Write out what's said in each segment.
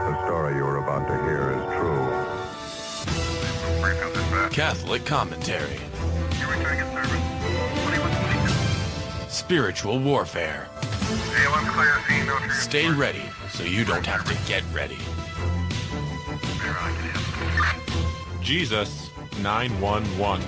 The story you are about to hear is true. Catholic commentary. Spiritual warfare. Stay ready so you don't have to get ready. Jesus 911.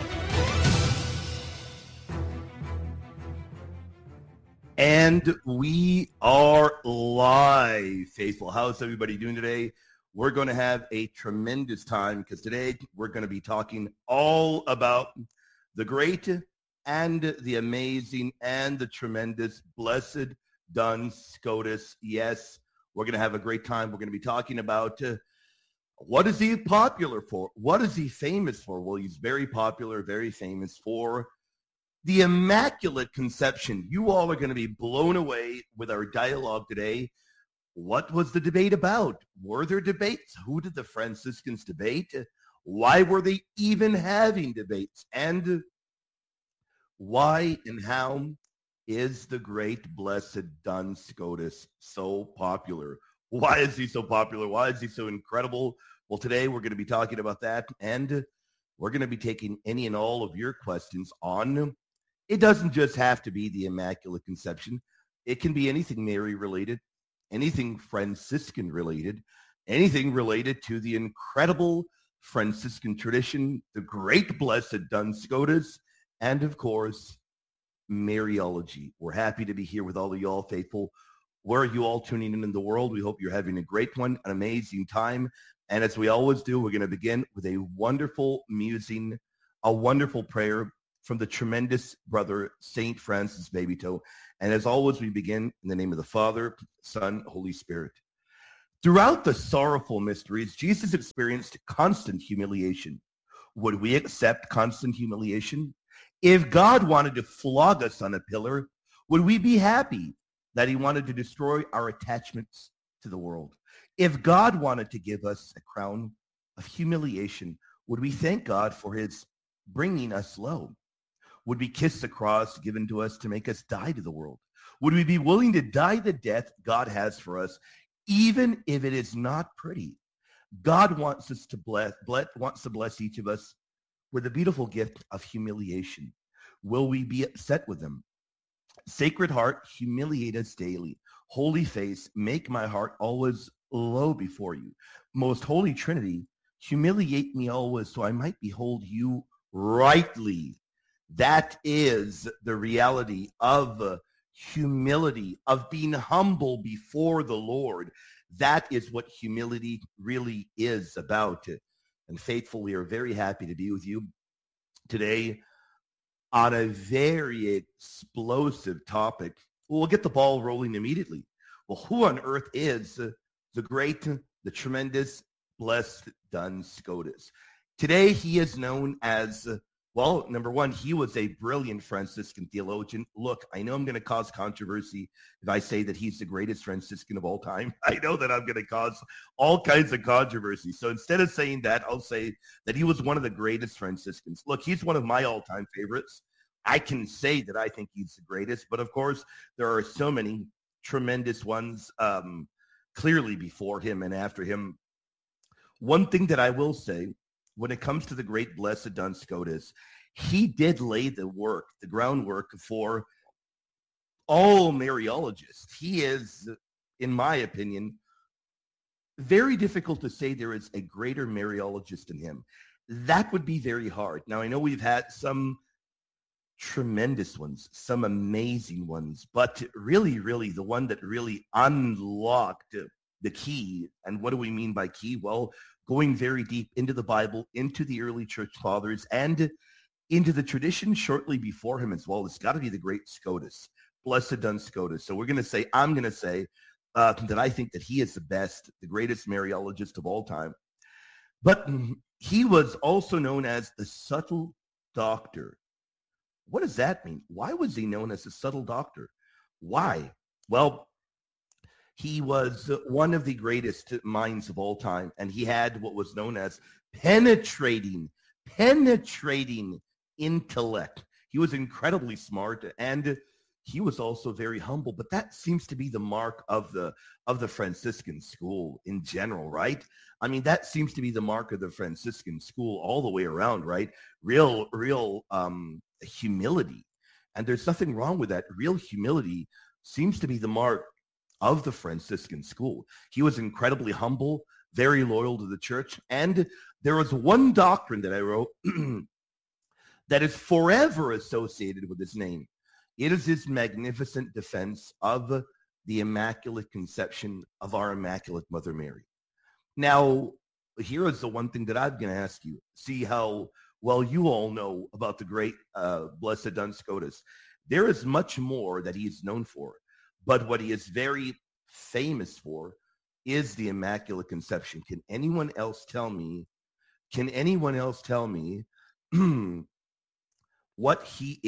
And we are live, faithful. How's everybody doing today? We're going to have a tremendous time because today we're going to be talking all about the great and the amazing and the tremendous Blessed Duns Scotus. Yes, we're going to have a great time. We're going to be talking about what is he popular for? What is he famous for? Well, he's very popular, very famous for the Immaculate Conception. You all are going to be blown away with our dialogue today. What was the debate about? Were there debates? Who did the Franciscans debate? Why were they even having debates? And why and how is the great Blessed Duns Scotus so popular? Why is he so popular? Why is he so incredible? Well, today we're going to be talking about that, and we're going to be taking any and all of your questions on. It doesn't just have to be the Immaculate Conception. It can be anything Mary related, anything Franciscan related, anything related to the incredible Franciscan tradition, the great Blessed Duns Scotus, and of course, Mariology. We're happy to be here with all of y'all faithful. Where are you all tuning in the world? We hope you're having a great one, an amazing time. And as we always do, we're going to begin with a wonderful musing, a wonderful prayer from the tremendous brother, St. Francis Babytoe. And as always, we begin in the name of the Father, Son, Holy Spirit. Throughout the sorrowful mysteries, Jesus experienced constant humiliation. Would we accept constant humiliation? If God wanted to flog us on a pillar, would we be happy that he wanted to destroy our attachments to the world? If God wanted to give us a crown of humiliation, would we thank God for his bringing us low? Would we kiss the cross given to us to make us die to the world? Would we be willing to die the death God has for us, even if it is not pretty? God wants us to wants to bless each of us with the beautiful gift of humiliation. Will we be upset with him? Sacred Heart, humiliate us daily. Holy Face, make my heart always low before you. Most Holy Trinity, humiliate me always so I might behold you rightly. That is the reality of humility, of being humble before the Lord. That is what humility really is about. And faithful, we are very happy to be with you today on a very explosive topic. We'll get the ball rolling immediately. Well, who on earth is the great, the tremendous, Blessed Duns Scotus? Today, he is known as, well, number one, he was a brilliant Franciscan theologian. Look, I know I'm going to cause controversy if I say that he's the greatest Franciscan of all time. I know that I'm going to cause all kinds of controversy. So instead of saying that, I'll say that he was one of the greatest Franciscans. Look, he's one of my all-time favorites. I can say that I think he's the greatest, but of course, there are so many tremendous ones clearly before him and after him. One thing that I will say, when it comes to the great Blessed Duns Scotus, he did lay the work, the groundwork for all Mariologists. He is, in my opinion, very difficult to say there is a greater Mariologist than him. That would be very hard. Now, I know we've had some tremendous ones, some amazing ones, but really, really the one that really unlocked the key. And what do we mean by key? Well, going very deep into the Bible, into the early church fathers, and into the tradition shortly before him as well. It's got to be the great Scotus, Blessed Duns Scotus. So I'm going to say that I think that he is the best, the greatest Mariologist of all time. But he was also known as the subtle doctor. What does that mean? Why was he known as a subtle doctor? Why? Well, he was one of the greatest minds of all time, and he had what was known as penetrating intellect. He was incredibly smart, and he was also very humble, but that seems to be the mark of the Franciscan school in general, right? I mean, that seems to be the mark of the Franciscan school all the way around, right? Real humility. And there's nothing wrong with that. Real humility seems to be the mark of the Franciscan school. He was incredibly humble, very loyal to the church. And there was one doctrine that I wrote that is forever associated with his name. It is his magnificent defense of the Immaculate Conception of our Immaculate Mother Mary. Now, here is the one thing that I'm going to ask you. See how well you all know about the great Blessed Duns Scotus. There is much more that he is known for, but what he is very famous for is the Immaculate Conception. Can anyone else tell me what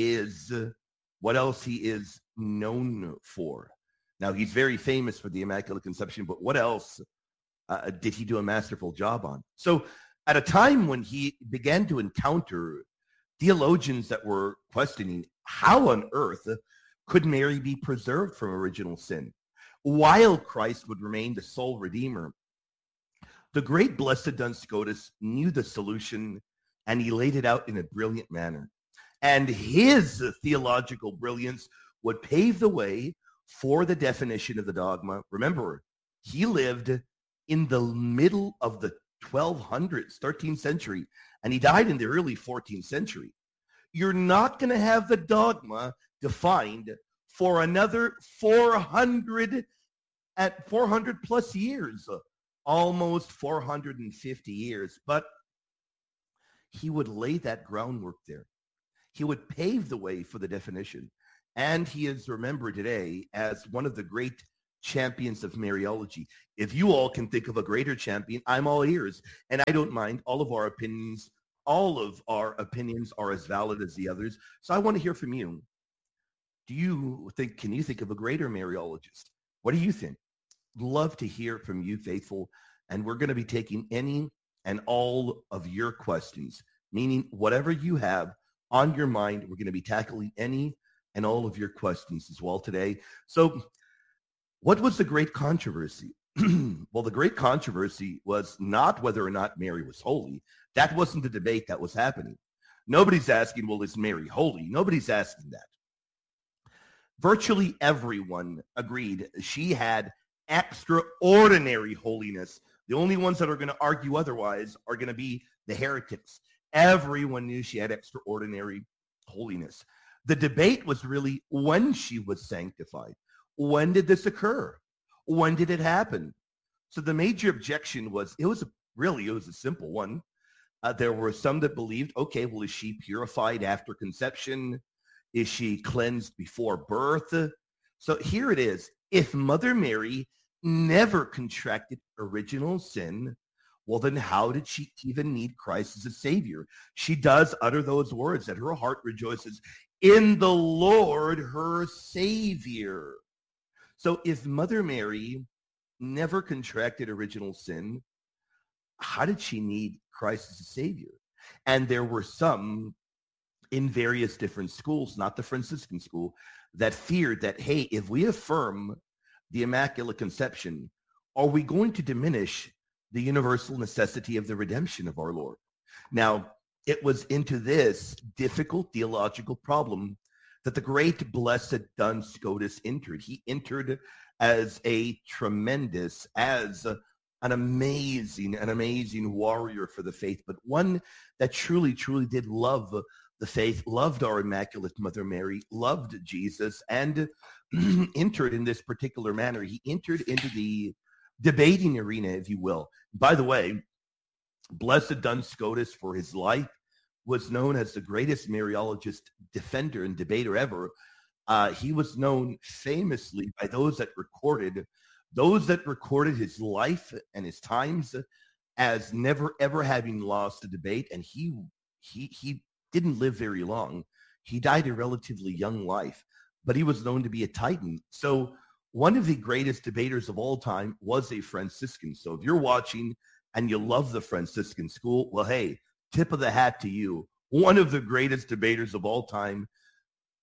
else he is known for? Now, he's very famous for the Immaculate Conception, but what else did he do a masterful job on? So at a time when he began to encounter theologians that were questioning how on earth could Mary be preserved from original sin while Christ would remain the sole Redeemer, the great Blessed Duns Scotus knew the solution, and he laid it out in a brilliant manner. And his theological brilliance would pave the way for the definition of the dogma. Remember, he lived in the middle of the 1200s, 13th century, and he died in the early 14th century. You're not going to have the dogma defined for another 400 plus years, almost 450 years. But he would lay that groundwork there. He would pave the way for the definition. And he is remembered today as one of the great champions of Mariology. If you all can think of a greater champion, I'm all ears. And I don't mind. All of our opinions are as valid as the others. So I want to hear from you. Can you think of a greater Mariologist? What do you think? Love to hear from you, faithful. And we're going to be taking any and all of your questions, meaning whatever you have on your mind, we're going to be tackling any and all of your questions as well today. So what was the great controversy? Well, the great controversy was not whether or not Mary was holy. That wasn't the debate that was happening. Nobody's asking, well, is Mary holy? Nobody's asking that. Virtually everyone agreed she had extraordinary holiness. The only ones that are going to argue otherwise are going to be the heretics. Everyone knew she had extraordinary holiness. The debate was really when she was sanctified. When did this occur? When did it happen? So the major objection was, it was a simple one. There were some that believed, okay, well, is she purified after conception? Is she cleansed before birth? So here it is. If Mother Mary never contracted original sin, well, then how did she even need Christ as a Savior? She does utter those words that her heart rejoices in the Lord, her Savior. So if Mother Mary never contracted original sin, how did she need Christ as a Savior? And there were some in various different schools, not the Franciscan school, that feared that, hey, if we affirm the Immaculate Conception, are we going to diminish the universal necessity of the redemption of our Lord? Now, it was into this difficult theological problem that the great Blessed Duns Scotus entered. He entered as an amazing warrior for the faith, but one that truly, truly did love the faith, loved our Immaculate Mother Mary, loved Jesus, and entered in this particular manner. He entered into the debating arena, if you will. By the way, Blessed Duns Scotus for his life was known as the greatest Mariologist, defender, and debater ever. He was known famously by those that recorded his life and his times as never ever having lost a debate. And he didn't live very long. He died a relatively young life, but he was known to be a titan. So one of the greatest debaters of all time was a Franciscan. So if you're watching and you love the Franciscan school, well, hey, tip of the hat to you. One of the greatest debaters of all time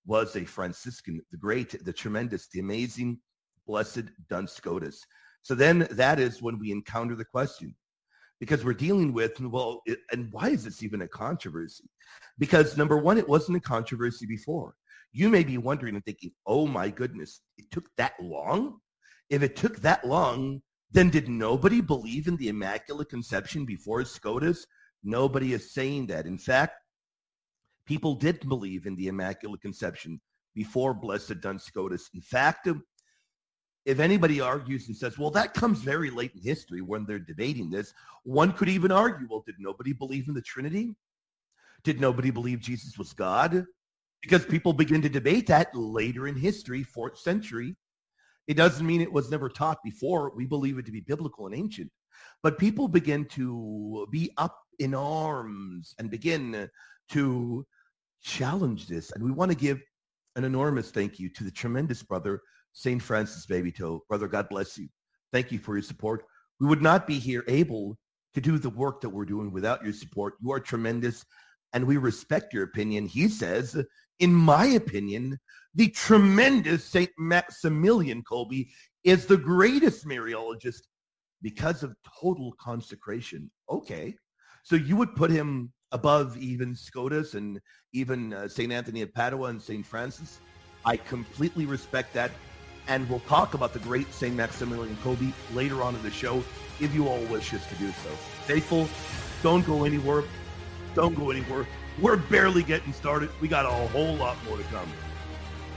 was a Franciscan, the great, the tremendous, the amazing, blessed Duns Scotus. So then that is when we encounter the question, because we're dealing with, well, and why is this even a controversy? Because number one, it wasn't a controversy before. You may be wondering and thinking, oh my goodness, it took that long? If it took that long, then did nobody believe in the Immaculate Conception before Scotus? Nobody is saying that. In fact, people did believe in the Immaculate Conception before Blessed Duns Scotus. In fact, if anybody argues and says, well, that comes very late in history when they're debating this, one could even argue, well, did nobody believe in the Trinity? Did nobody believe Jesus was God? Because people begin to debate that later in history, 4th century. It doesn't mean it was never taught before. We believe it to be biblical and ancient. But people begin to be up in arms and begin to challenge this. And we want to give an enormous thank you to the tremendous brother, St. Francis Babytoe. Brother, God bless you. Thank you for your support. We would not be here able to do the work that we're doing without your support. You are tremendous, and we respect your opinion. He says, in my opinion, the tremendous St. Maximilian Kolbe is the greatest Mariologist because of total consecration. Okay, so you would put him above even Scotus and even St. Anthony of Padua and St. Francis. I completely respect that. And we'll talk about the great St. Maximilian Kolbe later on in the show, if you all wish us to do so. Faithful, don't go anywhere. Don't go anywhere. We're barely getting started. We got a whole lot more to come.